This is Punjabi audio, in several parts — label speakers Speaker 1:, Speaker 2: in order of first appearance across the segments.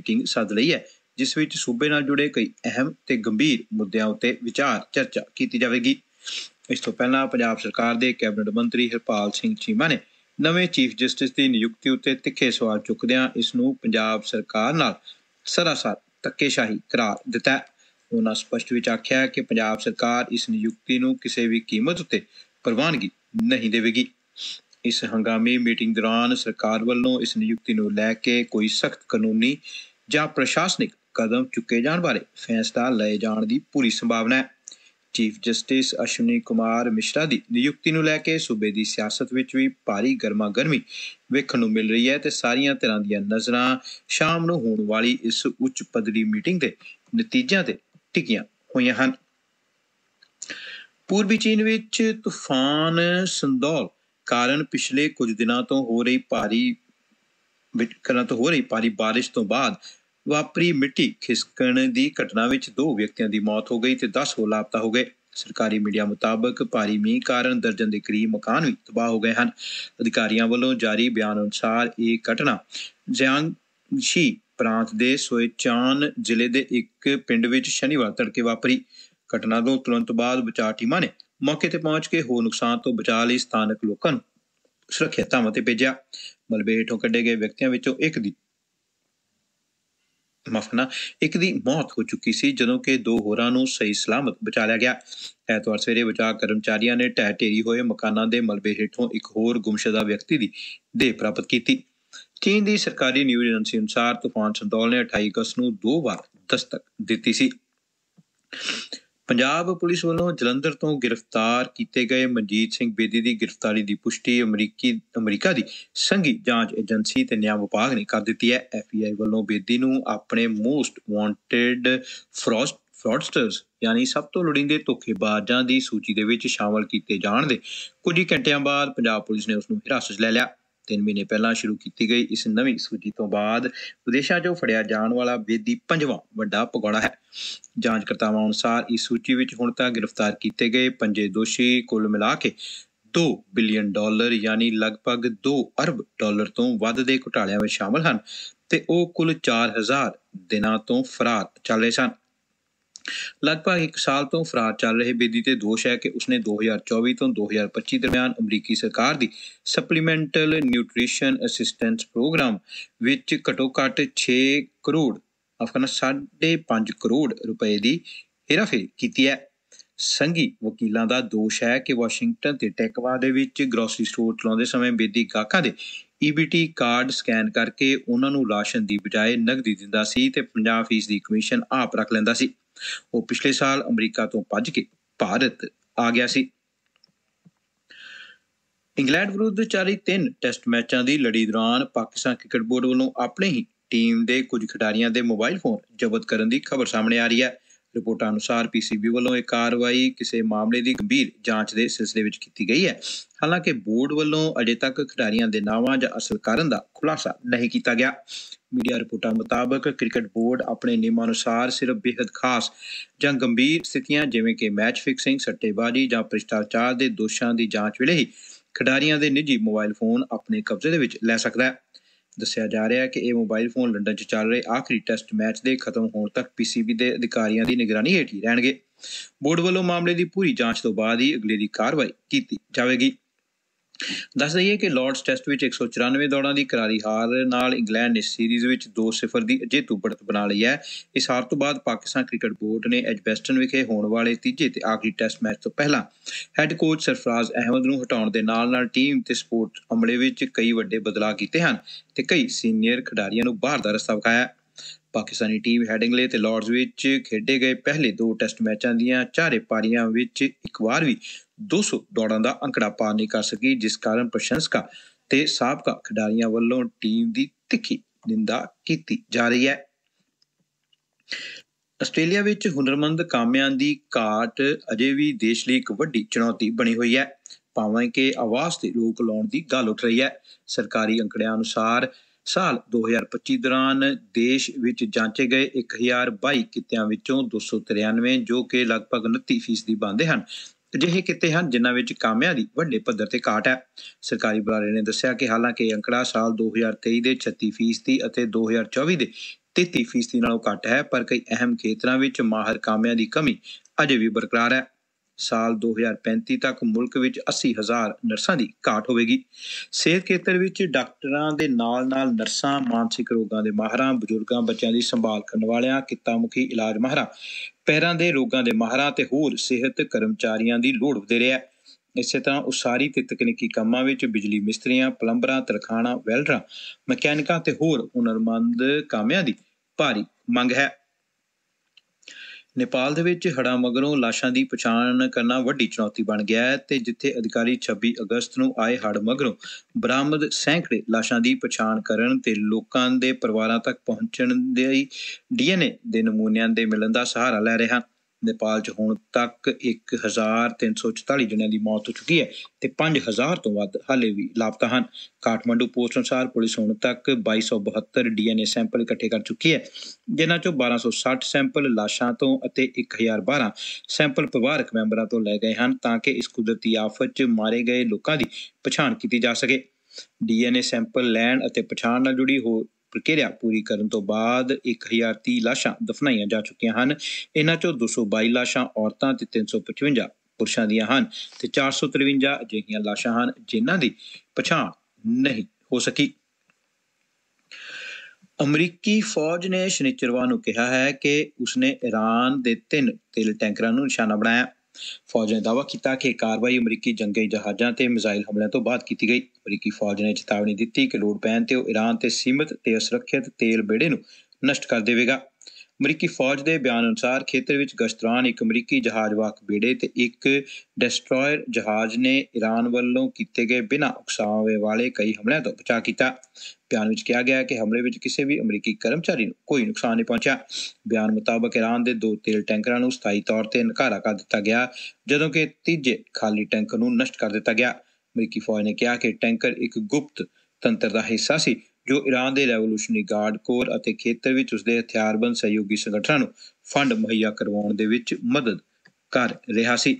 Speaker 1: ਮੀਟਿੰਗ ਸੱਦ ਲਈ ਹੈ, ਜਿਸ ਵਿੱਚ ਸੂਬੇ ਨਾਲ ਜੁੜੇ ਕਈ ਅਹਿਮ ਤੇ ਗੰਭੀਰ ਮੁੱਦਿਆਂ ਉੱਤੇ ਵਿਚਾਰ ਚਰਚਾ ਕੀਤੀ ਜਾਵੇਗੀ। ਇਸ ਤੋਂ ਪਹਿਲਾਂ ਪੰਜਾਬ ਸਰਕਾਰ ਦੇ ਕੈਬਨਿਟ ਮੰਤਰੀ ਹਰਪਾਲ ਸਿੰਘ ਚੀਮਾ ਨੇ ਨਵੇਂ ਚੀਫ ਜਸਟਿਸ ਦੀ ਨਿਯੁਕਤੀ ਉੱਤੇ ਤਿੱਖੇ ਸਵਾਲ ਚੁੱਕਦਿਆਂ ਇਸ ਨੂੰ ਪੰਜਾਬ ਸਰਕਾਰ ਨਾਲ ਸਰਾਸਰ ਧੱਕੇਸ਼ਾਹੀ ਕਰਾਰ ਦਿੱਤਾ ਹੈ। ਉਹਨਾਂ ਸਪਸ਼ਟ ਵਿੱਚ ਆਖਿਆ ਕਿ ਪੰਜਾਬ ਸਰਕਾਰ ਇਸ ਨਿਯੁਕਤੀ ਨੂੰ ਕਿਸੇ ਵੀ ਕੀਮਤ ਉੱਤੇ ਪ੍ਰਵਾਨਗੀ ਨਹੀਂ ਦੇਵੇਗੀ। ਇਸ ਹੰਗਾਮੀ ਮੀਟਿੰਗ ਦੌਰਾਨ ਸਰਕਾਰ ਵੱਲੋਂ ਇਸ ਨਿਯੁਕਤੀ ਨੂੰ ਲੈ ਕੇ ਕੋਈ ਸਖਤ ਕਾਨੂੰਨੀ ਜਾਂ ਪ੍ਰਸ਼ਾਸਨਿਕ ਕਦਮ ਚੁੱਕੇ ਜਾਣ ਬਾਰੇ ਫੈਸਲਾ ਲਏ ਜਾਣ ਦੀ ਪੂਰੀ ਸੰਭਾਵਨਾ ਹੈ। ਚੀਫ ਜਸਟਿਸ ਅਸ਼ਵਨੀ ਕੁਮਾਰ ਮਿਸ਼ਰਾ ਦੀ ਨਿਯੁਕਤੀ ਨੂੰ ਲੈ ਕੇ ਸੂਬੇ ਦੀ ਸਿਆਸਤ ਵਿੱਚ ਵੀ ਭਾਰੀ ਗਰਮਾ ਗਰਮੀ ਵੇਖਣ ਨੂੰ ਮਿਲ ਰਹੀ ਹੈ ਤੇ ਸਾਰੀਆਂ ਤਰ੍ਹਾਂ ਦੀਆਂ ਨਜ਼ਰਾਂ ਸ਼ਾਮ ਨੂੰ ਹੋਣ ਵਾਲੀ ਇਸ ਉੱਚ ਪੱਧਰੀ ਮੀਟਿੰਗ ਦੇ ਨਤੀਜਿਆਂ ਤੇ ਟਿਕੀਆਂ ਹੋਈਆਂ ਹਨ। ਪੂਰਬੀ ਚੀਨ ਵਿੱਚ ਤੂਫਾਨ ਸੰਦੌਲ ਕਾਰਨ ਪਿਛਲੇ ਕੁਝ ਦਿਨਾਂ ਤੋਂ ਹੋ ਰਹੀ ਭਾਰੀ ਬਾਰਿਸ਼ ਤੋਂ ਬਾਅਦ ਵਾਪਰੀ ਮਿੱਟੀ ਖਿਸਕਣ ਦੀ ਘਟਨਾ ਵਿੱਚ 2 ਵਿਅਕਤੀਆਂ ਦੀ ਮੌਤ ਹੋ ਗਈ ਤੇ 10 ਹੋਰ ਲਾਪਤਾ ਹੋ ਗਏ। ਸਰਕਾਰੀ ਮੀਡੀਆ ਮੁਤਾਬਕ ਭਾਰੀ ਮੀਂਹ ਕਾਰਨ ਦਰਜਨ ਦੇ ਕਰੀਬ ਮਕਾਨ ਵੀ ਤਬਾਹ ਹੋ ਗਏ ਹਨ। ਅਧਿਕਾਰੀਆਂ ਵੱਲੋਂ ਜਾਰੀ ਬਿਆਨ ਅਨੁਸਾਰ ਇਹ ਘਟਨਾ ਜਿਆਂਗਸ਼ੀ ਪ੍ਰਾਂਤ ਦੇ ਸੋਏਚਾਨ ਜ਼ਿਲ੍ਹੇ ਦੇ ਇੱਕ ਪਿੰਡ ਵਿੱਚ ਸ਼ਨੀਵਾਰ ਤੜਕੇ ਵਾਪਰੀ। ਘਟਨਾ ਤੋਂ ਤੁਰੰਤ ਬਾਅਦ ਬਚਾਅ ਟੀਮਾਂ ਨੇ ਮੌਕੇ ਤੇ ਪਹੁੰਚ ਕੇ ਹੋਰ ਨੁਕਸਾਨ ਤੋਂ ਬਚਾਅ ਲਈ ਸਥਾਨਕ ਲੋਕਾਂ ਨੂੰ ਸੁਰੱਖਿਅਤ ਥਾਵਾਂ ਤੇ ਭੇਜਿਆ। ਮਲਬੇ ਹੇਠੋਂ ਕੱਢੇ ਗਏ ਵਿਅਕਤੀਆਂ ਵਿੱਚੋਂ ਇੱਕ ਦੀ ਮੌਤ ਹੋ ਚੁੱਕੀ ਸੀ, ਜਦੋਂ ਕਿ 2 ਹੋਰਾਂ ਨੂੰ ਸਹੀ ਸਲਾਮਤ ਬਚਾ ਲਿਆ ਗਿਆ। ਐਤਵਾਰ ਸਵੇਰੇ ਬਚਾਅ ਕਰਮਚਾਰੀਆਂ ਨੇ ਢਹਿ ਢੇਰੀ ਹੋਏ ਮਕਾਨਾਂ ਦੇ ਮਲਬੇ ਹੇਠੋਂ ਇੱਕ ਹੋਰ ਗੁੰਮਸ਼ੁਦਾ ਵਿਅਕਤੀ ਦੀ ਦੇਹ ਪ੍ਰਾਪਤ ਕੀਤੀ। ਚੀਨ ਦੀ ਸਰਕਾਰੀ ਨਿਊਜ਼ ਏਜੰਸੀ ਅਨੁਸਾਰ ਤੂਫਾਨ ਸੰਦੌਲ ਨੇ 28 ਅਗਸਤ ਨੂੰ 2 ਵਾਰ ਦਸਤਕ ਦਿੱਤੀ ਸੀ। ਪੰਜਾਬ ਪੁਲਿਸ ਵੱਲੋਂ ਜਲੰਧਰ ਤੋਂ ਗ੍ਰਿਫਤਾਰ ਕੀਤੇ ਗਏ ਮਨਜੀਤ ਸਿੰਘ ਬੇਦੀ ਦੀ ਗ੍ਰਿਫਤਾਰੀ ਦੀ ਪੁਸ਼ਟੀ ਅਮਰੀਕਾ ਦੀ ਸੰਘੀ ਜਾਂਚ ਏਜੰਸੀ ਤੇ ਨਿਆਂ ਵਿਭਾਗ ਨੇ ਕਰ ਦਿੱਤੀ ਹੈ। FBI ਵੱਲੋਂ ਬੇਦੀ ਨੂੰ ਆਪਣੇ ਮੋਸਟ ਵਾਂਟਡ ਫਰਾਡਸਟਰਸ ਯਾਨੀ ਸਭ ਤੋਂ ਲੋੜੀਂਦੇ ਧੋਖੇਬਾਜ਼ਾਂ ਦੀ ਸੂਚੀ ਦੇ ਵਿੱਚ ਸ਼ਾਮਲ ਕੀਤੇ ਜਾਣ ਦੇ ਕੁਝ ਹੀ ਘੰਟਿਆਂ ਬਾਅਦ ਪੰਜਾਬ ਪੁਲਿਸ ਨੇ ਉਸ ਨੂੰ ਹਿਰਾਸਤ 'ਚ ਲੈ ਲਿਆ। 3 ਮਹੀਨੇ ਪਹਿਲਾਂ ਸ਼ੁਰੂ ਕੀਤੀ ਗਈ ਇਸ ਨਵੀਂ ਸੂਚੀ ਤੋਂ ਬਾਅਦ ਵਿਦੇਸ਼ਾਂ 'ਚੋਂ ਫੜਿਆ ਜਾਣ ਵਾਲਾ ਬੇਦੀ 5ਵਾਂ ਵੱਡਾ ਭਗੌੜਾ ਹੈ। ਜਾਂਚਕਰਤਾਵਾਂ ਅਨੁਸਾਰ ਇਸ ਸੂਚੀ ਵਿੱਚ ਹੁਣ ਤੱਕ ਗ੍ਰਿਫਤਾਰ ਕੀਤੇ ਗਏ 5 ਦੋਸ਼ੀ ਕੁੱਲ ਮਿਲਾ ਕੇ $2 ਬਿਲੀਅਨ ਯਾਨੀ ਲਗਭਗ $2 ਅਰਬ ਤੋਂ ਵੱਧ ਦੇ ਘੁਟਾਲਿਆਂ ਵਿੱਚ ਸ਼ਾਮਲ ਹਨ ਤੇ ਉਹ ਕੁੱਲ 4000 ਦਿਨਾਂ ਤੋਂ ਫਰਾਰ ਚੱਲ ਰਹੇ ਸਨ। ਲਗਭਗ 1 ਸਾਲ ਤੋਂ ਫਰਾਰ ਚੱਲ ਰਹੇ ਬੇਦੀ ਤੇ ਦੋਸ਼ ਹੈ ਕਿ ਉਸਨੇ 2024 ਤੋਂ 2025 ਦਰਮਿਆਨ ਅਮਰੀਕੀ ਸਰਕਾਰ ਦੀ ਸਪਲੀਮੈਂਟਲ ਨਿਊਟ੍ਰੀਸ਼ਨ ਅਸਿਸਟੈਂਸ ਪ੍ਰੋਗਰਾਮ ਵਿੱਚ ਘੱਟੋ-ਘੱਟ 5.5 ਕਰੋੜ ਰੁਪਏ ਦੀ ਹੇਰਾਫੇਰੀ ਕੀਤੀ ਹੈ। ਸੰਘੀ ਵਕੀਲਾਂ ਦਾ ਦੋਸ਼ ਹੈ ਕਿ ਵਾਸ਼ਿੰਗਟਨ ਤੇ ਟੈਕਵਾ ਦੇ ਵਿੱਚ ਗਰੋਸਰੀ ਸਟੋਰ ਚਲਾਉਂਦੇ ਸਮੇਂ ਬੇਦੀ ਗਾਹਕਾਂ ਦੇ EBT ਕਾਰਡ ਸਕੈਨ ਕਰਕੇ ਉਹਨਾਂ ਨੂੰ ਰਾਸ਼ਨ ਦੀ ਬਜਾਏ ਨਕਦੀ ਦਿੰਦਾ ਸੀ ਤੇ 50% ਦੀ ਕਮਿਸ਼ਨ ਆਪ ਰੱਖ ਲੈਂਦਾ ਸੀ। ਉਹ ਪਿਛਲੇ ਸਾਲ ਅਮਰੀਕਾ ਤੋਂ ਭੱਜ ਕੇ ਭਾਰਤ ਆ ਗਿਆ ਸੀ। ਇੰਗਲੈਂਡ ਵਿਰੁੱਧ ਜਾਰੀ 3 ਟੈਸਟ ਮੈਚਾਂ ਦੀ ਲੜੀ ਦੌਰਾਨ ਪਾਕਿਸਤਾਨ ਕ੍ਰਿਕਟ ਬੋਰਡ ਵੱਲੋਂ ਆਪਣੇ ਹੀ ਟੀਮ ਦੇ ਕੁਝ ਖਿਡਾਰੀਆਂ ਦੇ ਮੋਬਾਈਲ ਫੋਨ ਜ਼ਬਤ ਕਰਨ ਦੀ ਖਬਰ ਸਾਹਮਣੇ ਆ ਰਹੀ ਹੈ। ਰਿਪੋਰਟਾਂ ਅਨੁਸਾਰ PCB ਵੱਲੋਂ ਇਹ ਕਾਰਵਾਈ ਕਿਸੇ ਮਾਮਲੇ ਦੀ ਗੰਭੀਰ ਜਾਂਚ ਦੇ ਸਿਲਸਿਲੇ ਵਿੱਚ ਕੀਤੀ ਗਈ ਹੈ। ਹਾਲਾਂਕਿ ਬੋਰਡ ਵੱਲੋਂ ਅਜੇ ਤੱਕ ਖਿਡਾਰੀਆਂ ਦੇ ਨਾਵਾਂ ਜਾਂ ਅਸਲ ਕਾਰਨ ਦਾ ਖੁਲਾਸਾ ਨਹੀਂ ਕੀਤਾ ਗਿਆ। ਮੀਡੀਆ ਰਿਪੋਰਟਾਂ ਮੁਤਾਬਕ ਕ੍ਰਿਕਟ ਬੋਰਡ ਆਪਣੇ ਨਿਯਮਾਂ ਅਨੁਸਾਰ ਸਿਰਫ ਬੇਹੱਦ ਖਾਸ ਜਾਂ ਗੰਭੀਰ ਸਥਿਤੀਆਂ ਜਿਵੇਂ ਕਿ ਮੈਚ ਫਿਕਸਿੰਗ, ਸੱਟੇਬਾਜ਼ੀ ਜਾਂ ਭ੍ਰਿਸ਼ਟਾਚਾਰ ਦੇ ਦੋਸ਼ਾਂ ਦੀ ਜਾਂਚ ਵੇਲੇ ਹੀ ਖਿਡਾਰੀਆਂ ਦੇ ਨਿੱਜੀ ਮੋਬਾਈਲ ਫੋਨ ਆਪਣੇ ਕਬਜ਼ੇ ਦੇ ਵਿੱਚ ਲੈ ਸਕਦਾ ਹੈ। ਦੱਸਿਆ ਜਾ ਰਿਹਾ ਹੈ ਕਿ ਇਹ ਮੋਬਾਈਲ ਫੋਨ ਲੰਡਨ 'ਚ ਚੱਲ ਰਹੇ ਆਖਰੀ ਟੈਸਟ ਮੈਚ ਦੇ ਖਤਮ ਹੋਣ ਤੱਕ PCB ਦੇ ਅਧਿਕਾਰੀਆਂ ਦੀ ਨਿਗਰਾਨੀ ਹੇਠ ਹੀ ਰਹਿਣਗੇ। ਬੋਰਡ ਵੱਲੋਂ ਮਾਮਲੇ ਦੀ ਪੂਰੀ ਜਾਂਚ ਤੋਂ ਬਾਅਦ ਹੀ ਅਗਲੇ ਦੀ ਕਾਰਵਾਈ ਕੀਤੀ ਜਾਵੇਗੀ। ਦੱਸ ਦਈਏ ਕਿ ਲਾਰਡਸ ਟੈਸਟ ਵਿੱਚ 194 ਦੌੜਾਂ ਦੀ ਕਰਾਰੀ ਹਾਰ ਨਾਲ ਇੰਗਲੈਂਡ ਨੇ ਸੀਰੀਜ਼ ਵਿੱਚ 2-0 ਦੀ ਅਜੇਤੂ बढ़त ਬਣਾ ਲਈ ਹੈ। ਇਸ ਹਾਰ ਤੋਂ ਬਾਅਦ ਪਾਕਿਸਤਾਨ ਕ੍ਰਿਕਟ ਬੋਰਡ ਨੇ ਐਜਬੈਸਟਨ ਵਿਖੇ ਹੋਣ ਵਾਲੇ ਤੀਜੇ ਤੇ ਆਖਰੀ ਟੈਸਟ ਮੈਚ ਤੋਂ ਪਹਿਲਾਂ ਹੈੱਡ ਕੋਚ ਸਰਫਰਾਜ਼ ਅਹਿਮਦ ਨੂੰ ਹਟਾਉਣ ਦੇ ਨਾਲ ਟੀਮ ਤੇ ਸਪੋਰਟ ਅਮਲੇ ਵਿੱਚ ਕਈ ਵੱਡੇ ਬਦਲਾਅ ਕੀਤੇ ਹਨ ਤੇ ਕਈ ਸੀਨੀਅਰ ਖਿਡਾਰੀਆਂ ਨੂੰ ਬਾਹਰ ਦਾ ਰਸਤਾ ਵਿਖਾਇਆ। ਪਾਕਿਸਤਾਨੀ ਟੀਮ ਹੈਡਿੰਗਲੇ ਤੇ ਲਾਰਡਸ ਵਿੱਚ ਖੇਡੇ ਗਏ ਪਹਿਲੇ 2 ਟੈਸਟ ਮੈਚਾਂ ਦੀਆਂ ਚਾਰੇ ਪਾਰੀਆਂ ਵਿੱਚ ਇੱਕ ਵਾਰ ਵੀ 200 ਦੌੜਾਂ ਦਾ ਅੰਕੜਾ ਪਾਰ ਨਹੀਂ ਕਰ ਸਕੀ, ਜਿਸ ਕਾਰਨ ਪ੍ਰਸ਼ੰਸਕਾਂ ਤੇ ਸਾਬਕਾ ਖਿਡਾਰੀਆਂ ਵੱਲੋਂ ਟੀਮ ਦੀ ਤਿੱਖੀ ਨਿੰਦਾ ਕੀਤੀ ਜਾ ਰਹੀ ਹੈ। ਆਸਟ੍ਰੇਲੀਆ ਵਿੱਚ ਹੁਨਰਮੰਦ ਕਾਮਿਆਂ ਦੀ ਘਾਟ ਅਜੇ ਵੀ ਦੇਸ਼ ਲਈ ਇੱਕ ਵੱਡੀ ਚੁਣੌਤੀ ਬਣੀ ਹੋਈ ਹੈ, ਭਾਵੇਂ ਕਿ ਆਵਾਸ ਤੇ ਰੋਕ ਲਾਉਣ ਦੀ ਗੱਲ ਉੱਠ ਰਹੀ ਹੈ। ਸਰਕਾਰੀ ਅੰਕੜਿਆਂ ਅਨੁਸਾਰ ਸਾਲ 2025 ਦੌਰਾਨ ਦੇਸ਼ ਵਿੱਚ ਜਾਂਚੇ ਗਏ 1022 ਕਿੱਤਿਆਂ ਵਿੱਚੋਂ 293 ਜੋ ਕਿ ਲਗਭਗ 29% ਬਣਦੇ ਹਨ ਅਜਿਹੇ ਕਿੱਤੇ ਹਨ ਜਿਨ੍ਹਾਂ ਵਿੱਚ ਕਾਮਿਆਂ ਦੀ ਵੱਡੇ ਪੱਧਰ ਤੇ ਘਾਟ ਹੈ। ਸਰਕਾਰੀ ਬੁਲਾਰੇ ਨੇ ਦੱਸਿਆ ਕਿ ਹਾਲਾਂਕਿ ਇਹ ਅੰਕੜਾ ਸਾਲ 2023 ਦੇ 36% ਅਤੇ 2024 ਦੇ 33% ਨਾਲੋਂ ਘੱਟ ਹੈ, ਪਰ ਕਈ ਅਹਿਮ ਖੇਤਰਾਂ ਵਿੱਚ ਮਾਹਰ ਕਾਮਿਆਂ ਦੀ ਕਮੀ ਅਜੇ ਵੀ ਬਰਕਰਾਰ ਹੈ। ਸਾਲ 2035 ਤੱਕ ਮੁਲਕ ਵਿੱਚ 80,000 ਨਰਸਾਂ ਦੀ ਘਾਟ ਹੋਵੇਗੀ। ਸਿਹਤ ਖੇਤਰ ਵਿੱਚ ਡਾਕਟਰਾਂ ਦੇ ਨਾਲ-ਨਾਲ ਨਰਸਾਂ, ਮਾਨਸਿਕ ਰੋਗਾਂ ਦੇ ਮਾਹਰਾਂ, ਬਜ਼ੁਰਗਾਂ, ਬੱਚਿਆਂ ਦੀ ਸੰਭਾਲ ਕਰਨ ਵਾਲਿਆਂ, ਕਿੱਤਾ-ਮੁਖੀ ਇਲਾਜ ਮਾਹਰਾਂ, ਪੈਰਾਂ ਦੇ ਰੋਗਾਂ ਦੇ ਮਾਹਰਾਂ ਤੇ ਹੋਰ ਸਿਹਤ ਕਰਮਚਾਰੀਆਂ ਦੀ ਲੋੜ ਵਧੇਰੇ ਹੈ। ਇਸੇ ਤਰ੍ਹਾਂ ਉਸਾਰੀ ਤੇ ਤਕਨੀਕੀ ਕੰਮਾਂ ਵਿੱਚ ਬਿਜਲੀ ਮਿਸਤਰੀਆਂ, ਪਲੰਬਰਾਂ, ਤਰਖਾਣਾਂ, ਵੈਲਡਰਾਂ, ਮਕੈਨਿਕਾਂ ਤੇ ਹੋਰ ਹੁਨਰਮੰਦ ਕਾਮਿਆਂ ਦੀ ਭਾਰੀ ਮੰਗ ਹੈ। ਨੇਪਾਲ ਦੇ ਵਿੱਚ ਹੜ੍ਹਾਂ ਮਗਰੋਂ ਲਾਸ਼ਾਂ ਦੀ ਪਛਾਣ ਕਰਨਾ ਵੱਡੀ ਚੁਣੌਤੀ ਬਣ ਗਿਆ ਹੈ ਤੇ ਜਿੱਥੇ ਅਧਿਕਾਰੀ 26 ਅਗਸਤ ਨੂੰ ਆਏ ਹੜ੍ਹ ਮਗਰੋਂ ਬਰਾਮਦ ਸੈਂਕੜੇ ਲਾਸ਼ਾਂ ਦੀ ਪਛਾਣ ਕਰਨ ਤੇ ਲੋਕਾਂ ਦੇ ਪਰਿਵਾਰਾਂ ਤੱਕ ਪਹੁੰਚਣ ਲਈ DNA ਦੇ ਨਮੂਨਿਆਂ ਦੇ ਮਿਲਣ ਦਾ ਸਹਾਰਾ ਲੈ ਰਹੇ ਹਨ। ਨੇਪਾਲ 'ਚ ਹੁਣ ਤੱਕ 1,344 ਜਣਿਆਂ ਦੀ ਮੌਤ ਹੋ ਚੁੱਕੀ ਹੈ ਤੇ 5,000 ਤੋਂ ਵੱਧ ਹਾਲੇ ਵੀ ਲਾਪਤਾ ਹਨ। ਕਾਠਮੰਡੂ ਪੋਸਟ ਅਨੁਸਾਰ ਪੁਲਿਸ ਹੁਣ ਤੱਕ 2,272 DNA ਸੈਂਪਲ ਇਕੱਠੇ ਕਰ ਚੁੱਕੀ ਹੈ, ਜਿਨ੍ਹਾਂ 'ਚੋਂ 1,260 ਸੈਂਪਲ ਲਾਸ਼ਾਂ ਤੋਂ ਅਤੇ 1,012 ਸੈਂਪਲ ਪਰਿਵਾਰਕ ਮੈਂਬਰਾਂ ਤੋਂ ਲਏ ਗਏ ਹਨ ਤਾਂ ਕਿ ਇਸ ਕੁਦਰਤੀ ਆਫਤ 'ਚ ਮਾਰੇ ਗਏ ਲੋਕਾਂ ਦੀ ਪਛਾਣ ਕੀਤੀ ਜਾ ਸਕੇ। DNA ਸੈਂਪਲ ਲੈਣ ਅਤੇ ਪਛਾਣ ਨਾਲ ਜੁੜੀ ਹੋਰ ਪ੍ਰਕਿਰਿਆ ਪੂਰੀ ਕਰਨ ਤੋਂ ਬਾਅਦ 1,030 ਲਾਸ਼ਾਂ ਦਫਨਾਈਆਂ ਜਾ ਚੁੱਕੀਆਂ ਹਨ। ਇਹਨਾਂ 'ਚੋਂ 222 ਲਾਸ਼ਾਂ ਔਰਤਾਂ ਤੇ 355 ਪੁਰਸ਼ਾਂ ਦੀਆਂ ਹਨ ਤੇ 453 ਅਜਿਹੀਆਂ ਲਾਸ਼ਾਂ ਹਨ ਜਿਨ੍ਹਾਂ ਦੀ ਪਛਾਣ ਨਹੀਂ ਹੋ ਸਕੀ। ਅਮਰੀਕੀ ਫੌਜ ਨੇ ਸ਼ਨੀਚਰਵਾਰ ਨੂੰ ਕਿਹਾ ਹੈ ਕਿ ਉਸਨੇ ਈਰਾਨ ਦੇ 3 ਤੇਲ ਟੈਂਕਰਾਂ ਨੂੰ ਨਿਸ਼ਾਨਾ ਬਣਾਇਆ। ਫੌਜ ਨੇ ਦਾਅਵਾ ਕੀਤਾ ਕਿ ਕਾਰਵਾਈ ਅਮਰੀਕੀ ਜੰਗੀ ਜਹਾਜ਼ਾਂ ਤੇ ਮਿਜ਼ਾਈਲ ਹਮਲਿਆਂ ਤੋਂ ਬਾਅਦ ਕੀਤੀ ਗਈ। ਅਮਰੀਕੀ ਫੌਜ ਨੇ ਚੇਤਾਵਨੀ ਦਿੱਤੀ ਕਿ ਲੋੜ ਪੈਣ ਤੇ ਉਹ ਈਰਾਨ ਤੇ ਸੀਮਿਤ ਤੇ ਅਸੁਰੱਖਿਅਤ ਤੇਲ ਬੇੜੇ ਨੂੰ ਨਸ਼ਟ ਕਰ ਦੇਵੇਗਾ। ਅਮਰੀਕੀ ਫੌਜ ਦੇ ਬਿਆਨ ਅਨੁਸਾਰ ਖੇਤਰ ਵਿੱਚ ਗਸ਼ਤ ਦੌਰਾਨ ਇੱਕ ਅਮਰੀਕੀ ਜਹਾਜ਼ਵਾਹਕ ਬੇੜੇ ਤੇ ਇੱਕ ਡੈਸਟਰॉयर ਜਹਾਜ਼ ਨੇ ਈਰਾਨ ਵੱਲੋਂ ਕੀਤੇ ਗਏ ਬਿਨਾਂ ਉਕਸਾਵੇ ਵਾਲੇ ਕਈ ਹਮਲਿਆਂ ਤੋਂ ਬਚਾਅ ਕੀਤਾ। ਬਿਆਨ ਵਿੱਚ ਕਿਹਾ ਗਿਆ ਕਿ ਹਮਲੇ ਵਿੱਚ ਕਿਸੇ ਵੀ ਅਮਰੀਕੀ ਕਰਮਚਾਰੀ ਨੂੰ ਕੋਈ ਨੁਕਸਾਨ ਨਹੀਂ ਪਹੁੰਚਿਆ। ਬਿਆਨ ਮੁਤਾਬਕ ਈਰਾਨ ਦੇ 2 ਤੇਲ ਟੈਂਕਰਾਂ ਨੂੰ ਸਥਾਈ ਤੌਰ ਤੇ ਨਕਾਰਾ ਕਰ ਦਿੱਤਾ ਗਿਆ, ਜਦੋਂ ਕਿ ਤੀਜੇ ਖਾਲੀ ਟੈਂਕਰ ਨੂੰ ਨਸ਼ਟ ਕਰ ਦਿੱਤਾ ਗਿਆ। ਅਮਰੀਕੀ ਫੌਜ ਨੇ ਕਿਹਾ ਕਿ ਟੈਂਕਰ ਇੱਕ ਗੁਪਤ ਤੰਤਰ ਦਾ ਹਿੱਸਾ ਸੀ ਜੋ ਈਰਾਨ ਦੇ ਰੈਵੋਲੂਸ਼ਨਰੀ ਗਾਰਡ ਕੋਰ ਅਤੇ ਖੇਤਰ ਵਿੱਚ ਉਸਦੇ ਹਥਿਆਰਬੰਦ ਸਹਿਯੋਗੀ ਸੰਗਠਨਾਂ ਨੂੰ ਫੰਡ ਮੁਹੱਈਆ ਕਰਵਾਉਣ ਦੇ ਵਿੱਚ ਮਦਦ ਕਰ ਰਿਹਾ ਸੀ।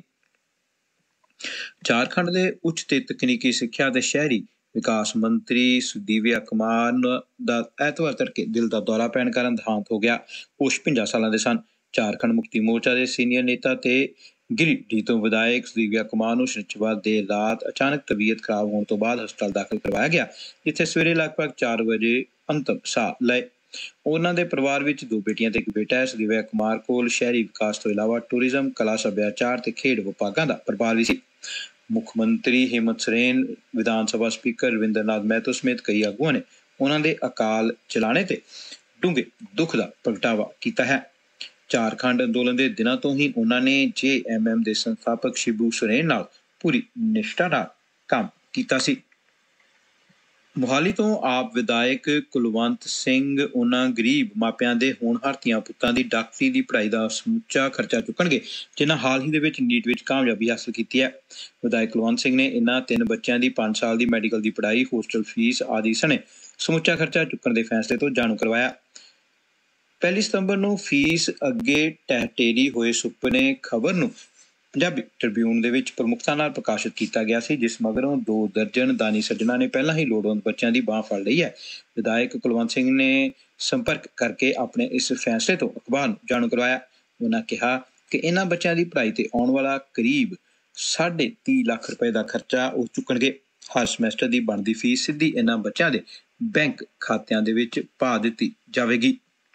Speaker 1: ਝਾਰਖੰਡ ਦੇ ਉੱਚ ਤੇ ਤਕਨੀਕੀ ਸਿੱਖਿਆ ਤੇ ਸ਼ਹਿਰੀ ਵਿਕਾਸ ਮੰਤਰੀ ਸੁਦੀਵਿਆ ਕੁਮਾਰ ਦਾ ਐਤਵਾਰ ਤੜਕੇ ਦਿਲ ਦਾ ਦੌਰਾ ਪੈਣ ਕਾਰਨ ਦੇਹਾਂਤ ਹੋ ਗਿਆ। ਉਹ 56 ਸਾਲਾਂ ਦੇ ਸਨ। ਝਾਰਖੰਡ ਮੁਕਤੀ ਮੋਰਚਾ ਦੇ ਸੀਨੀਅਰ ਨੇਤਾ ਤੇ ਗਿਰੀਡੀਹ ਤੋਂ ਵਿਧਾਇਕ ਸੁਦੀਵਿਆ ਕੁਮਾਰ ਨੂੰ ਸ਼ਨੀਚਰਵਾਰ ਦੇਰ ਰਾਤ ਅਚਾਨਕ ਤਬੀਅਤ ਖਰਾਬ ਹੋਣ ਤੋਂ ਬਾਅਦ ਹਸਪਤਾਲ ਦਾਖਲ ਕਰਵਾਇਆ ਗਿਆ, ਜਿੱਥੇ ਸਵੇਰੇ ਲਗਭਗ 4 ਵਜੇ ਅੰਤਮ ਸਾਹ ਲਏ। ਉਹਨਾਂ ਦੇ ਪਰਿਵਾਰ ਵਿੱਚ 2 ਬੇਟੀਆਂ ਤੇ ਇੱਕ ਬੇਟਾ ਹੈ। ਸੁਦੀਵਿਆ ਕੁਮਾਰ ਕੋਲ ਸ਼ਹਿਰੀ ਵਿਕਾਸ ਤੋਂ ਇਲਾਵਾ ਟੂਰਿਜ਼ਮ, ਕਲਾ, ਸੱਭਿਆਚਾਰ ਤੇ ਖੇਡ ਵਿਭਾਗਾਂ ਦਾ ਪ੍ਰਭਾਰ ਵੀ ਸੀ। ਮੁੱਖ ਮੰਤਰੀ ਹਿੰਮਤ ਸੋਰੇਨ, ਵਿਧਾਨ ਸਭਾ ਸਪੀਕਰ ਰਵਿੰਦਰ ਨਾਥ ਮਹਿਤੋ ਸਮੇਤ ਕਈ ਆਗੂਆਂ ਨੇ ਉਹਨਾਂ ਦੇ ਅਕਾਲ ਚਲਾਣੇ ਤੇ ਡੂੰਘੇ ਦੁੱਖ ਦਾ ਪ੍ਰਗਟਾਵਾ ਕੀਤਾ ਹੈ। ਝਾਰਖੰਡ ਅੰਦੋਲਨ ਦੇ ਦਿਨਾਂ ਤੋਂ ਹੀ ਉਹਨਾਂ ਨੇ JMM ਦੇ ਸੰਸਥਾਪਕ ਸ਼ਿਬੂ ਸੋਰੇਨ ਨਾਲ ਪੂਰੀ ਨਿਸ਼ਠਾ ਨਾਲ ਕੰਮ ਕੀਤਾ ਸੀ। ਮੋਹਾਲੀ ਤੋਂ ਆਪ ਵਿਧਾਇਕ ਕੁਲਵੰਤ ਸਿੰਘ ਉਹਨਾਂ ਗਰੀਬ ਮਾਪਿਆਂ ਦੇ ਹੋਣਹਾਰ ਧੀਆਂ ਪੁੱਤਾਂ ਦੀ ਡਾਕਟਰੀ ਦੀ ਪੜ੍ਹਾਈ ਦਾ ਸਮੁੱਚਾ ਖਰਚਾ ਚੁੱਕਣਗੇ, ਜਿਨ੍ਹਾਂ ਹਾਲ ਹੀ ਦੇ ਵਿੱਚ ਨੀਟ ਵਿੱਚ ਕਾਮਯਾਬੀ ਹਾਸਲ ਕੀਤੀ ਹੈ। ਵਿਧਾਇਕ ਕੁਲਵੰਤ ਸਿੰਘ ਨੇ ਇਹਨਾਂ 3 ਬੱਚਿਆਂ ਦੀ 5 ਸਾਲ ਦੀ ਮੈਡੀਕਲ ਦੀ ਪੜ੍ਹਾਈ, ਹੋਸਟਲ ਫੀਸ ਆਦਿ ਸਣੇ ਸਮੁੱਚਾ ਖਰਚਾ ਚੁੱਕਣ ਦੇ ਫੈਸਲੇ ਤੋਂ ਜਾਣੂ ਕਰਵਾਇਆ। 1 ਸਤੰਬਰ ਨੂੰ ਫੀਸ ਅੱਗੇ ਟਹਿਟੇਰੀ ਹੋਏ ਸੁਪਨੇ ਖਬਰ ਨੂੰ ਪੰਜਾਬੀ ਟ੍ਰਿਬਿਊਨ ਦੇ ਵਿੱਚ ਪ੍ਰਮੁਖਤਾ ਨਾਲ ਪ੍ਰਕਾਸ਼ਿਤ ਕੀਤਾ ਗਿਆ ਸੀ, ਜਿਸ ਮਗਰੋਂ 2 ਦਰਜਨ ਦਾਨੀ ਸੱਜਣਾਂ ਨੇ ਪਹਿਲਾਂ ਹੀ ਲੋੜਵੰਦ ਬੱਚਿਆਂ ਦੀ ਬਾਂਹ ਫੜ ਲਈ ਹੈ। ਵਿਧਾਇਕ ਕੁਲਵੰਤ ਸਿੰਘ ਨੇ ਸੰਪਰਕ ਕਰਕੇ ਆਪਣੇ ਇਸ ਫੈਸਲੇ ਤੋਂ ਅਖਬਾਰ ਨੂੰ ਜਾਣੂ ਕਰਵਾਇਆ। ਉਹਨਾਂ ਕਿਹਾ ਕਿ ਇਹਨਾਂ ਬੱਚਿਆਂ ਦੀ ਪੜ੍ਹਾਈ ਤੇ ਆਉਣ ਵਾਲਾ ਕਰੀਬ 30.5 ਲੱਖ ਰੁਪਏ ਦਾ ਖਰਚਾ ਉਹ ਚੁੱਕਣਗੇ। ਹਰ ਸਮੈਸਟਰ ਦੀ ਬਣਦੀ ਫੀਸ ਸਿੱਧੀ ਇਹਨਾਂ ਬੱਚਿਆਂ ਦੇ ਬੈਂਕ ਖਾਤਿਆਂ ਦੇ ਵਿੱਚ ਪਾ ਦਿੱਤੀ ਜਾਵੇਗੀ।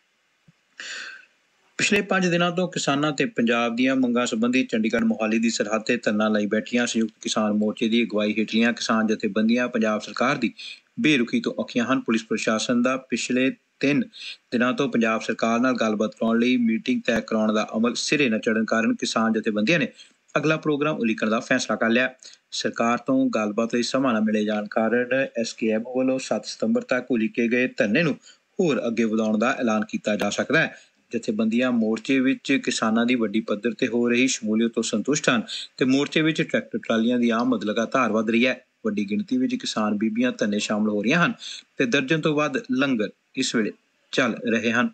Speaker 1: ਪਿਛਲੇ 5 ਦਿਨਾਂ ਤੋਂ ਕਿਸਾਨਾਂ ਤੇ ਪੰਜਾਬ ਦੀਆਂ ਮੰਗਾਂ ਸੰਬੰਧੀ ਚੰਡੀਗੜ੍ਹ ਮੋਹਾਲੀ ਦੀ ਸਰਹੱਦ ਤੇ ਧਰਨਾ ਲਾਈ ਬੈਠੀਆਂ ਸੰਯੁਕਤ ਕਿਸਾਨ ਮੋਰਚੇ ਦੀ ਅਗਵਾਈ ਹੇਠਲੀਆਂ ਕਿਸਾਨ ਜਥੇਬੰਦੀਆਂ ਪੰਜਾਬ ਸਰਕਾਰ ਦੀ ਬੇਰੁਖੀ ਤੋਂ ਔਖੀਆਂ ਹਨ। ਪੁਲਿਸ ਪ੍ਰਸ਼ਾਸਨ ਦਾ ਪਿਛਲੇ 3 ਦਿਨਾਂ ਤੋਂ ਪੰਜਾਬ ਸਰਕਾਰ ਨਾਲ ਗੱਲਬਾਤ ਕਰਾਉਣ ਲਈ ਮੀਟਿੰਗ ਤੈਅ ਕਰਾਉਣ ਦਾ ਅਮਲ ਸਿਰੇ ਨਾ ਚੜ੍ਹਨ ਕਾਰਨ ਕਿਸਾਨ ਜਥੇਬੰਦੀਆਂ ਨੇ ਅਗਲਾ ਪ੍ਰੋਗਰਾਮ ਉਲੀਕਣ ਦਾ ਫੈਸਲਾ ਕਰ ਲਿਆ। ਸਰਕਾਰ ਤੋਂ ਗੱਲਬਾਤ ਲਈ ਸਮਾਂ ਨਾ ਮਿਲੇ ਜਾਣ ਕਾਰਨ SKM ਵੱਲੋਂ 7 ਸਤੰਬਰ ਤੱਕ ਉਲੀਕੇ ਗਏ ਧਰਨੇ ਨੂੰ ਹੋਰ ਅੱਗੇ ਵਧਾਉਣ ਦਾ ਐਲਾਨ ਕੀਤਾ ਜਾ ਸਕਦਾ ਹੈ। ਜਥੇਬੰਦੀਆਂ ਮੋਰਚੇ ਵਿੱਚ ਕਿਸਾਨਾਂ ਦੀ ਵੱਡੀ ਪੱਧਰ ਤੇ ਹੋ ਰਹੀ ਸ਼ਮੂਲੀਅਤ ਤੋਂ ਸੰਤੁਸ਼ਟ ਹਨ ਤੇ ਮੋਰਚੇ ਵਿੱਚ ਟਰੈਕਟਰ ਟਰਾਲੀਆਂ ਦੀ ਆਮਦ ਲਗਾਤਾਰ ਵਧ ਰਹੀ ਹੈ। ਵੱਡੀ ਗਿਣਤੀ ਵਿੱਚ ਕਿਸਾਨ ਬੀਬੀਆਂ ਧਰਨੇ ਸ਼ਾਮਲ ਹੋ ਰਹੀਆਂ ਹਨ ਤੇ ਦਰਜਨ ਤੋਂ ਵੱਧ ਲੰਗਰ ਇਸ ਵੇਲੇ ਚੱਲ ਰਹੇ ਹਨ।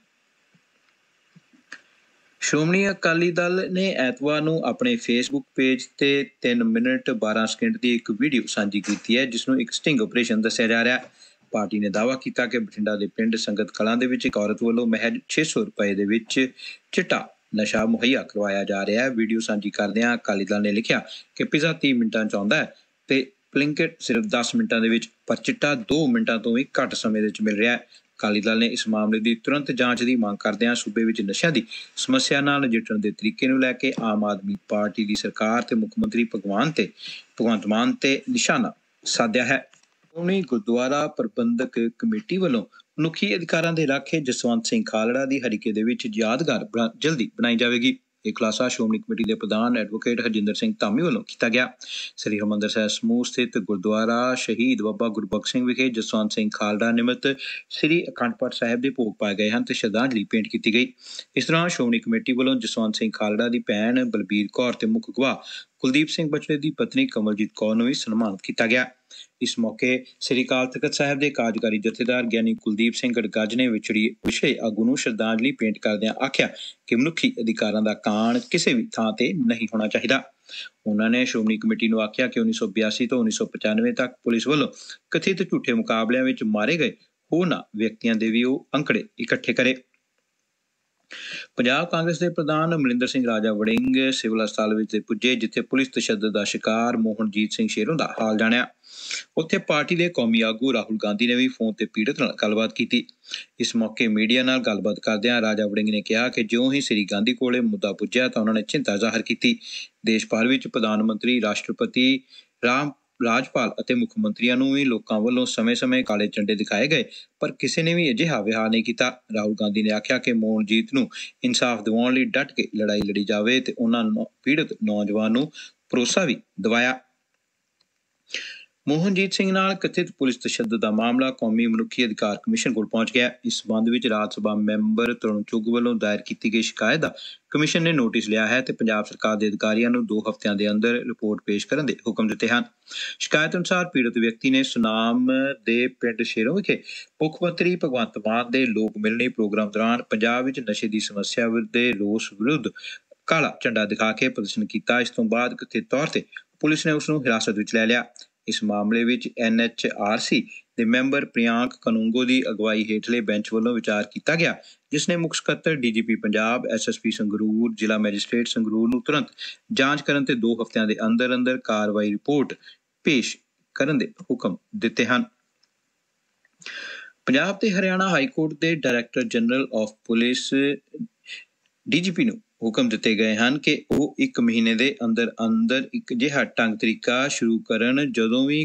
Speaker 1: ਸ਼੍ਰੋਮਣੀ ਅਕਾਲੀ ਦਲ ਨੇ ਐਤਵਾਰ ਨੂੰ ਆਪਣੇ ਫੇਸਬੁੱਕ ਪੇਜ ਤੇ 3 ਮਿੰਟ 12 ਸਕਿੰਟ ਦੀ ਇੱਕ ਵੀਡੀਓ ਸਾਂਝੀ ਕੀਤੀ ਹੈ, ਜਿਸ ਨੂੰ ਇੱਕ ਸਟਿੰਗ ਆਪਰੇਸ਼ਨ ਦੱਸਿਆ ਜਾ ਰਿਹਾ ਹੈ। ਪਾਰਟੀ ਨੇ ਦਾਅਵਾ ਕੀਤਾ ਕਿ ਬਠਿੰਡਾ ਦੇ ਪਿੰਡ ਸੰਗਤ ਕਲਾਂ ਦੇ ਵਿੱਚ ਇੱਕ ਔਰਤ ਵੱਲੋਂ ਮਹਿਜ 600 ਰੁਪਏ ਦੇ ਵਿੱਚ ਚਿੱਟਾ ਨਸ਼ਾ ਮੁਹੱਈਆ ਕਰਵਾਇਆ ਜਾ ਰਿਹਾ ਹੈ। ਵੀਡੀਓ ਸਾਂਝੀ ਕਰਦਿਆਂ ਅਕਾਲੀ ਦਲ ਨੇ ਲਿਖਿਆ ਕਿ ਪੀਜ਼ਾ 30 ਮਿੰਟਾਂ 'ਚ ਆਉਂਦਾ ਹੈ ਤੇ ਬਲਿੰਕਿਟ ਸਿਰਫ 10 ਮਿੰਟਾਂ ਦੇ ਵਿੱਚ, ਪਰ ਚਿੱਟਾ 2 ਮਿੰਟਾਂ ਤੋਂ ਵੀ ਘੱਟ ਸਮੇਂ ਦੇ ਵਿੱਚ ਮਿਲ ਰਿਹਾ ਹੈ। ਅਕਾਲੀ ਦਲ ਨੇ ਇਸ ਮਾਮਲੇ ਦੀ ਤੁਰੰਤ ਜਾਂਚ ਦੀ ਮੰਗ ਕਰਦਿਆਂ ਸੂਬੇ ਵਿੱਚ ਨਸ਼ਿਆਂ ਦੀ ਸਮੱਸਿਆ ਨਾਲ ਨਜਿੱਠਣ ਦੇ ਤਰੀਕੇ ਨੂੰ ਲੈ ਕੇ ਆਮ ਆਦਮੀ ਪਾਰਟੀ ਦੀ ਸਰਕਾਰ ਤੇ ਮੁੱਖ ਮੰਤਰੀ ਭਗਵੰਤ ਮਾਨ ਤੇ ਨਿਸ਼ਾਨਾ ਸਾਧਿਆ ਹੈ। ਸ਼੍ਰੋਮਣੀ ਗੁਰਦੁਆਰਾ ਪ੍ਰਬੰਧਕ ਕਮੇਟੀ ਵੱਲੋਂ ਮਨੁੱਖੀ ਅਧਿਕਾਰਾਂ ਦੇ ਰਾਖੇ ਜਸਵੰਤ ਸਿੰਘ ਖਾਲੜਾ ਦੀ ਹਰੀਕੇ ਦੇ ਵਿੱਚ ਯਾਦਗਾਰ ਜਲਦੀ ਬਣਾਈ ਜਾਵੇਗੀ। ਇਹ ਖੁਲਾਸਾ ਸ਼੍ਰੋਮਣੀ ਕਮੇਟੀ ਦੇ ਪ੍ਰਧਾਨ ਐਡਵੋਕੇਟ ਹਰਜਿੰਦਰ ਸਿੰਘ ਧਾਮੀ ਵੱਲੋਂ ਕੀਤਾ ਗਿਆ। ਸ੍ਰੀ ਹਰਿਮੰਦਰ ਸਾਹਿਬ ਸਮੂਹ ਸਥਿਤ ਗੁਰਦੁਆਰਾ ਸ਼ਹੀਦ ਬਾਬਾ ਗੁਰਬਖਸ਼ ਸਿੰਘ ਵਿਖੇ ਜਸਵੰਤ ਸਿੰਘ ਖਾਲੜਾ ਨਿਮਤ ਸ੍ਰੀ ਅਖੰਡ ਪਾਠ ਸਾਹਿਬ ਦੇ ਭੋਗ ਪਾਏ ਗਏ ਹਨ ਤੇ ਸ਼ਰਧਾਂਜਲੀ ਭੇਂਟ ਕੀਤੀ ਗਈ। ਇਸ ਦੌਰਾਨ ਸ਼੍ਰੋਮਣੀ ਕਮੇਟੀ ਵੱਲੋਂ ਜਸਵੰਤ ਸਿੰਘ ਖਾਲੜਾ ਦੀ ਭੈਣ ਬਲਬੀਰ ਕੌਰ ਤੇ ਮੁੱਖ ਗਵਾਹ ਕੁਲਦੀਪ ਸਿੰਘ ਬਚੜੇ ਦੀ ਪਤਨੀ ਕਮਲਜੀਤ ਕੌਰ ਨੂੰ ਵੀ ਸਨਮਾਨਿਤ ਕੀਤਾ ਗਿਆ। ਇਸ ਮੌਕੇ ਸ੍ਰੀ ਅਕਾਲ ਤਖ਼ਤ ਸਾਹਿਬ ਦੇ ਕਾਰਜਕਾਰੀ ਜਥੇਦਾਰ ਗਿਆਨੀ ਕੁਲਦੀਪ ਸਿੰਘ ਗੜਗੱਜ ਨੇ ਵਿਛੜੇ ਆਗੂ ਨੂੰ ਸ਼ਰਧਾਂਜਲੀ ਭੇਂਟ ਕਰਦਿਆਂ ਆਖਿਆ ਕਿ ਮਨੁੱਖੀ ਅਧਿਕਾਰਾਂ ਦਾ ਕਾਣ ਕਿਸੇ ਵੀ ਥਾਂ ਤੇ ਨਹੀਂ ਹੋਣਾ ਚਾਹੀਦਾ। ਉਹਨਾਂ ਨੇ ਸ਼੍ਰੋਮਣੀ ਕਮੇਟੀ ਨੂੰ ਆਖਿਆ ਕਿ 1982 ਤੋਂ 1995 ਤੱਕ ਪੁਲਿਸ ਵੱਲੋਂ ਕਥਿਤ ਝੂਠੇ ਮੁਕਾਬਲਿਆਂ ਵਿੱਚ ਮਾਰੇ ਗਏ ਹੋਰਨਾਂ ਵਿਅਕਤੀਆਂ ਦੇ ਵੀ ਉਹ ਅੰਕੜੇ ਇਕੱਠੇ ਕਰੇ। ਪੰਜਾਬ ਕਾਂਗਰਸ ਦੇ ਪ੍ਰਧਾਨ ਅਮਰਿੰਦਰ ਸਿੰਘ ਰਾਜਾ ਵੜਿੰਗ ਸਿਵਲ ਹਸਪਤਾਲ ਵਿੱਚ ਪੁੱਜੇ, ਜਿੱਥੇ ਪੁਲਿਸ ਤਸ਼ੱਦਦ ਦਾ ਸ਼ਿਕਾਰ ਮੋਹਨਜੀਤ ਸਿੰਘ ਸ਼ੇਰੋਂ ਦਾ ਹਾਲ ਜਾਣਿਆ। ਉੱਥੇ ਪਾਰਟੀ ਦੇ ਕੌਮੀ ਆਗੂ ਰਾਹੁਲ ਗਾਂਧੀ ਨੇ ਵੀ ਫੋਨ ਤੇ ਪੀੜਤ ਨਾਲ ਗੱਲਬਾਤ ਕੀਤੀ। ਇਸ ਮੌਕੇ ਮੀਡੀਆ ਨਾਲ ਗੱਲਬਾਤ ਕਰਦਿਆਂ ਰਾਜਾ ਵੜਿੰਗ ਨੇ ਕਿਹਾ ਕਿ ਜਿਉਂ ਹੀ ਸ੍ਰੀ ਗਾਂਧੀ ਕੋਲੇ ਮੁੱਦਾ ਪੁੱਜਿਆ ਤਾਂ ਉਹਨਾਂ ਨੇ ਚਿੰਤਾ ਜ਼ਾਹਰ ਕੀਤੀ। ਦੇਸ਼ ਭਰ ਵਿੱਚ ਪ੍ਰਧਾਨ ਮੰਤਰੀ, ਰਾਸ਼ਟਰਪਤੀ, ਰਾਜਪਾਲ ਅਤੇ ਮੁੱਖ ਮੰਤਰੀਆਂ ਨੂੰ ਵੀ ਲੋਕਾਂ ਵੱਲੋਂ ਸਮੇਂ-ਸਮੇਂ ਕਾਲੇ ਝੰਡੇ ਦਿਖਾਏ ਗਏ, ਪਰ ਕਿਸੇ ਨੇ ਵੀ ਅਜਿਹਾ ਵਿਹਾਰ ਨਹੀਂ ਕੀਤਾ। ਰਾਹੁਲ ਗਾਂਧੀ ਨੇ ਆਖਿਆ ਕਿ ਮੋਹਨਜੀਤ ਨੂੰ ਇਨਸਾਫ ਦਿਵਾਉਣ ਲਈ ਡਟ ਕੇ ਲੜਾਈ ਲੜੀ ਜਾਵੇ ਤੇ ਉਹਨਾਂ ਪੀੜਤ ਨੌਜਵਾਨ ਨੂੰ ਭਰੋਸਾ ਵੀ ਦਿਵਾਇਆ। ਮੋਹਨਜੀਤ ਸਿੰਘ ਨਾਲ ਕਥਿਤ ਪੁਲਿਸ ਤਸ਼ੱਦਦ ਦਾ ਮਾਮਲਾ ਕੌਮੀ ਮਨੁੱਖੀ ਅਧਿਕਾਰ ਕਮਿਸ਼ਨ ਕੋਲ ਪਹੁੰਚ ਗਿਆ। ਇਸ ਸਬੰਧ ਵਿੱਚ ਰਾਜ ਸਭਾ ਮੈਂਬਰ ਤਰੁਣ ਚੁੱਘ ਵੱਲੋਂ ਦਾਇਰ ਕੀਤੀ ਗਈ ਸ਼ਿਕਾਇਤ ਦਾ ਕਮਿਸ਼ਨ ਨੇ ਨੋਟਿਸ ਲਿਆ ਹੈ ਤੇ ਪੰਜਾਬ ਸਰਕਾਰ ਦੇ ਅਧਿਕਾਰੀਆਂ ਨੂੰ 2 ਹਫ਼ਤਿਆਂ ਦੇ ਅੰਦਰ ਰਿਪੋਰਟ ਪੇਸ਼ ਕਰਨ ਦੇ ਹੁਕਮ ਦਿੱਤੇ ਹਨ। ਸ਼ਿਕਾਇਤ ਅਨੁਸਾਰ ਪੀੜਤ ਵਿਅਕਤੀ ਨੇ ਸੁਨਾਮ ਦੇ ਪਿੰਡ ਸ਼ੇਰੋਂ ਵਿਖੇ ਮੁੱਖ ਮੰਤਰੀ ਭਗਵੰਤ ਮਾਨ ਦੇ ਲੋਕ ਮਿਲਣੀ ਪ੍ਰੋਗਰਾਮ ਦੌਰਾਨ ਪੰਜਾਬ ਵਿੱਚ ਨਸ਼ੇ ਦੀ ਸਮੱਸਿਆ ਦੇ ਰੋਸ ਵਿਰੁੱਧ ਕਾਲਾ ਝੰਡਾ ਦਿਖਾ ਕੇ ਪ੍ਰਦਰਸ਼ਨ ਕੀਤਾ। ਇਸ ਤੋਂ ਬਾਅਦ ਕਥਿਤ ਤੌਰ ਤੇ ਪੁਲਿਸ ਨੇ ਉਸ ਨੂੰ ਹਿਰਾਸਤ ਵਿੱਚ ਲੈ ਲਿਆ। ਇਸ ਮਾਮਲੇ ਵਿੱਚ NHRC ਦੇ ਮੈਂਬਰ ਪ੍ਰਿਆਂਕ ਕਨੂੰਗੋ ਦੀ ਅਗਵਾਈ ਹੇਠਲੇ ਬੈਂਚ ਵੱਲੋਂ ਵਿਚਾਰ ਕੀਤਾ ਗਿਆ, ਜਿਸ ਨੇ ਮੁੱਖ ਸਕੱਤਰ DGP ਪੰਜਾਬ, SSP ਸੰਗਰੂਰ, ਜ਼ਿਲ੍ਹਾ ਮੈਜਿਸਟ੍ਰੇਟ ਸੰਗਰੂਰ ਨੂੰ ਤੁਰੰਤ ਜਾਂਚ ਕਰਨ ਤੇ 2 ਹਫ਼ਤਿਆਂ ਦੇ ਅੰਦਰ ਕਾਰਵਾਈ ਰਿਪੋਰਟ ਪੇਸ਼ ਕਰਨ ਦੇ ਹੁਕਮ ਦਿੱਤੇ ਹਨ। ਪੰਜਾਬ ਤੇ ਹਰਿਆਣਾ ਹਾਈ ਕੋਰਟ ਦੇ director general of police DGP ਨੂੰ ਹੁਕਮ ਦਿੱਤੇ ਗਏ ਹਨ ਕਿ ਉਹ 1 ਮਹੀਨੇ ਦੇ ਅੰਦਰ ਇੱਕ ਅਜਿਹਾ ਢੰਗ ਤਰੀਕਾ ਸ਼ੁਰੂ ਕਰਨ ਜਦੋਂ ਵੀ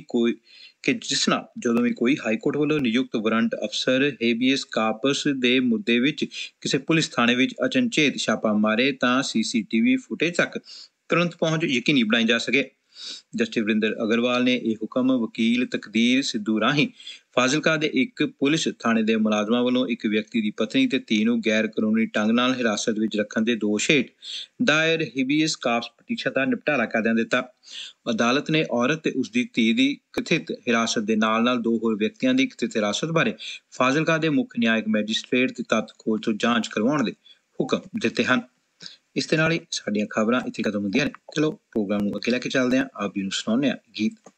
Speaker 1: ਕੋਈ ਹਾਈ ਕੋਰਟ ਵੱਲੋਂ ਨਿਯੁਕਤ ਵਾਰੰਟ ਅਫਸਰ ਹੇਬੀਅਸ ਕਾਰਪਸ ਦੇ ਮੁੱਦੇ ਵਿੱਚ ਕਿਸੇ ਪੁਲਿਸ ਥਾਣੇ ਵਿੱਚ ਅਚਨਚੇਤ ਛਾਪਾ ਮਾਰੇ ਤਾਂ CCTV ਫੁਟੇਜ ਤੱਕ ਤੁਰੰਤ ਪਹੁੰਚ ਯਕੀਨੀ ਬਣਾਈ ਜਾ ਸਕੇ। ਜਸਟਿਸ ਵਰਿੰਦਰ ਅਗਰਵਾਲ ਨੇ ਇਹ ਹੁਕਮ ਵਕੀਲ ਤਕਦੀਰ ਸਿੱਧੂ ਰਾਹੀਂ ਫਾਜ਼ਿਲਕਾ ਦੇ ਇੱਕ ਪੁਲਿਸ ਥਾਣੇ ਦੇ ਮੁਲਾਜ਼ਮਾਂ ਵੱਲੋਂ ਇੱਕ ਵਿਅਕਤੀ ਦੀ ਪਤਨੀ ਤੇ ਧੀ ਨੂੰ ਗੈਰ ਕਾਨੂੰਨੀ ਢੰਗ ਨਾਲ ਹਿਰਾਸਤ ਵਿੱਚ ਰੱਖਣ ਦੇ ਦੋਸ਼ ਹੇਠ ਦਾਇਰ ਹੇਬੀਅਸ ਕਾਰਪਸ ਪਟੀਸ਼ਨ ਦਾ ਨਿਪਟਾਰਾ ਕਰਦਿਆਂ ਦਿੱਤਾ। ਅਦਾਲਤ ਨੇ ਔਰਤ ਤੇ ਉਸ ਦੀ ਧੀ ਦੀ ਕਥਿਤ ਹਿਰਾਸਤ ਦੇ ਨਾਲ 2 ਹੋਰ ਵਿਅਕਤੀਆਂ ਦੀ ਕਥਿਤ ਹਿਰਾਸਤ ਬਾਰੇ ਫਾਜ਼ਿਲਕਾ ਦੇ ਮੁੱਖ ਨਿਆਇਕ ਮੈਜਿਸਟ੍ਰੇਟ ਤੇ ਤੱਥ ਖੋਜ ਤੋਂ ਜਾਂਚ ਕਰਵਾਉਣ ਦੇ ਹੁਕਮ ਦਿੱਤੇ ਹਨ। ਇਸ ਦੇ ਨਾਲ ਹੀ ਸਾਡੀਆਂ ਖਬਰਾਂ ਇੱਥੇ ਖਤਮ ਹੁੰਦੀਆਂ ਨੇ। ਚਲੋ ਪ੍ਰੋਗਰਾਮ ਨੂੰ ਅੱਗੇ ਲੈ ਕੇ ਚੱਲਦੇ ਹਾਂ। ਆਪ ਜੀ ਨੂੰ ਸੁਣਾਉਂਦੇ ਹਾਂ ਗੀਤ।